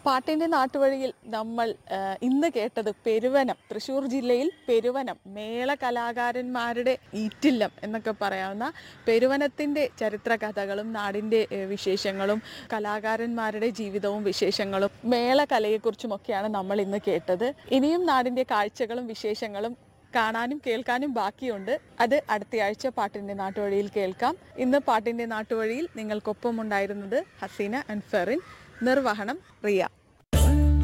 പാട്ടിൻ്റെ നാട്ടുവഴിയിൽ നമ്മൾ ഇന്ന് കേട്ടത് പെരുവനം, തൃശ്ശൂർ ജില്ലയിൽ പെരുവനം മേള കലാകാരന്മാരുടെ ഈറ്റില്ലം എന്നൊക്കെ പറയാവുന്ന പെരുവനത്തിൻ്റെ ചരിത്ര കഥകളും നാടിൻ്റെ വിശേഷങ്ങളും കലാകാരന്മാരുടെ ജീവിതവും വിശേഷങ്ങളും മേള കലയെക്കുറിച്ചുമൊക്കെയാണ് നമ്മൾ ഇന്ന് കേട്ടത്. ഇനിയും നാടിൻ്റെ കാഴ്ചകളും വിശേഷങ്ങളും കാണാനും കേൾക്കാനും ബാക്കിയുണ്ട്. അത് അടുത്തയാഴ്ച പാട്ടിൻ്റെ നാട്ടുവഴിയിൽ കേൾക്കാം. ഇന്ന് പാട്ടിൻ്റെ നാട്ടുവഴിയിൽ നിങ്ങൾക്കൊപ്പം ഉണ്ടായിരുന്നത് ഹസീന ആൻഡ് ഫെറിൻ. നിർവഹണം റിയ.